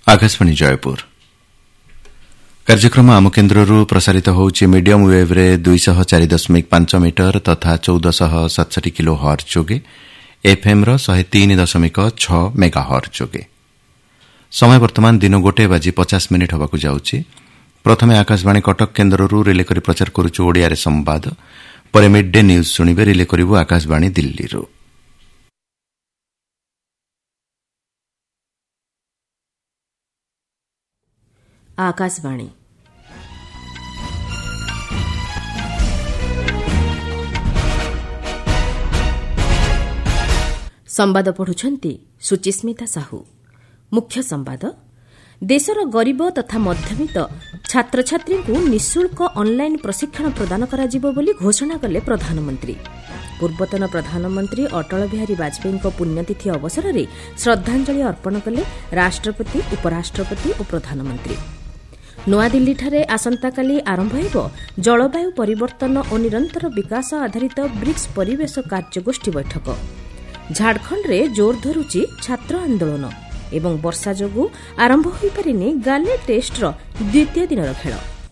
आकाशवाणी जयपुर कार्यक्रम आम केन्द्ररू प्रसारित होउछि मीडियम वेव रे 204.5 मीटर तथा 1467 किलो हर्ट्ज जोगे एफएम रो 103.6 मेगा हर्ट्ज जोगे। समय वर्तमान दिन 1:50 होबाकु जाउछि। प्रथमे आकाशवाणी कटक केन्द्ररू रिले करी प्रचार करूछु ओडिया रे संवाद, परे mid day news सुनिबे relay करिवु Akashvani Delhi रो। आकाशवाणी संवाद पढ़ुछंती सुचिस्मिता साहू। मुख्य संवाद देशर गरीब तथा मध्यवित्त छात्र छात्री को निःशुल्क ऑनलाइन प्रशिक्षण प्रदान कराजिबो बोली घोषणा कले प्रधानमंत्री। पूर्वतन प्रधानमंत्री अटल बिहारी वाजपेयी पुण्यतिथि अवसर में श्रद्धांजलि अर्पण कले राष्ट्रपति, उपराष्ट्रपति और प्रधानमंत्री। नूआदिल्लीଠାରେ आसंताकाली आरंभ ହେବ जलवायु परिवर्तन और निरंतर विकास आधारित ब्रिक्स परिवेश कार्यगोष्ठी बैठक। झारखंडरे जोर धरुची छात्र आंदोलन एवं वर्षा जोगु आरंभ होई पारिनी गाले टेस्टर द्वितीय दिनर खेल।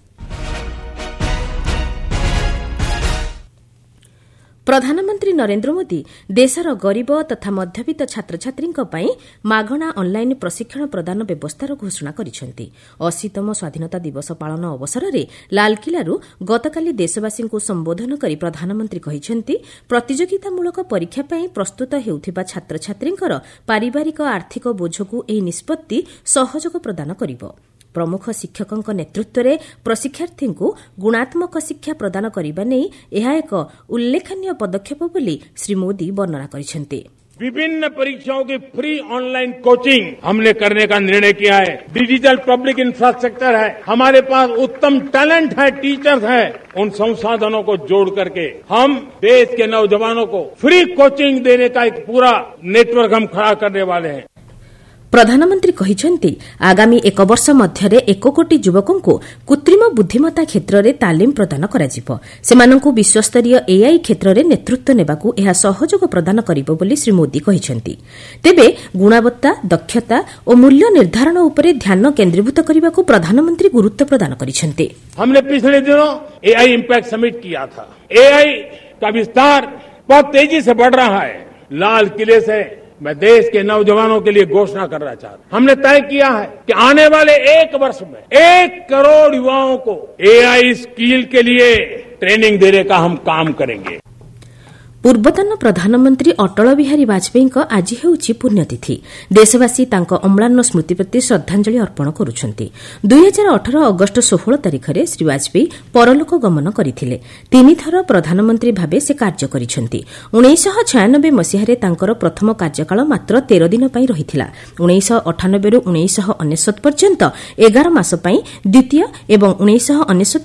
प्रधानमंत्री नरेंद्र मोदी देशर गरीब तथा मध्यवित्त छात्र छात्री मागणा ऑनलाइन प्रशिक्षण प्रदान व्यवस्थार घोषणा करिसेंती। 80तम स्वाधीनता दिवस पालन अवसर में लालकिलारू गतकाली देशवासी को संबोधन करी प्रधानमंत्री कहिसेंती प्रतियोगितामूलक परीक्षा पई प्रस्तुत हेउथिबा छात्र छात्रींकर पारिवारिक आर्थिक बोझको एही निष्पत्ति सहयोग प्रदान करिवो। प्रमुख शिक्षकଙ୍କ नेतृत्वରେ प्रशिक्षार्थीଙ୍କୁ गुणात्मक शिक्षा प्रदान करने नहीं यह एक उल्लेखनीय पदक्षेप बोली श्री मोदी वर्णना करिसेंती। विभिन्न परीक्षाओं की फ्री ऑनलाइन कोचिंग हमने करने का निर्णय किया है। डिजिटल पब्लिक इंफ्रास्ट्रक्चर है, हमारे पास उत्तम टैलेंट है, टीचर्स है। उन संसाधनों को जोड़ करके हम देश के नौजवानों को फ्री कोचिंग देने का एक पूरा नेटवर्क हम खड़ा करने वाले हैं। प्रधानमंत्री कहिसेंती आगामी 1 वर्ष मध्यरे 1 कोटी युवकଙ୍କୁ कृत्रिम बुद्धिमत्ता क्षेत्र में तालीम प्रदान कराजिबो। सेमानଙ୍କୁ विश्वस्तरीय एआई क्षेत्र में नेतृत्व नेबाकू यह सहयोग प्रदान करिबो बोली श्री मोदी कहिसेंती। तेबे गुणवत्ता, दक्षता और मूल्य निर्धारण उपरे ध्यान केंद्रीभूत करबाकू प्रधानमंत्री गुरुत्व प्रदान करिसेंती। हमने पिछले दिनों एआई इंपैक्ट समिट किया था। एआई का विस्तार बहुत तेजी से बढ़ रहा है। लाल किले से मैं देश के नौजवानों के लिए घोषणा करना चाहता हूं। हमने तय किया है कि आने वाले 1 वर्ष में 1 करोड़ युवाओं को एआई स्किल के लिए ट्रेनिंग देने का हम काम करेंगे। पूर्वतन प्रधानमंत्री अटल बिहारी वाजपेयी आज हेउछि पुण्यतिथि। देशवासी तांको अम्लान स्मृति प्रति श्रद्धांजलि अर्पण करुछंती। 2018 अगस्त 16 तारिखरे श्री वाजपेयी परलोक गमन करथिले। 3 थर प्रधानमंत्री भाबे से कार्य करिसेंती। 1996 मसिहारे तांकर प्रथम कार्यकाल मात्र 13 दिन पई रहिथिला। 1998 रु 1999 पर्यंत 11 मास पई द्वितीय एवं 1999